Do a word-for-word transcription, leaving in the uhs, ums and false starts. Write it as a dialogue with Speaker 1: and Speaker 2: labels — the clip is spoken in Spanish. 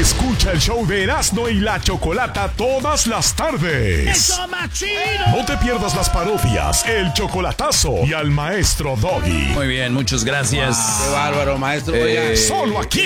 Speaker 1: Escucha el show de Erasmo y la Chocolata todas las tardes.
Speaker 2: ¡Eso más chido!
Speaker 1: No te pierdas las parodias, el chocolatazo y al maestro Doggy.
Speaker 3: Muy bien, muchas gracias.
Speaker 4: Wow, qué bárbaro, maestro.
Speaker 3: Eh,
Speaker 1: Solo aquí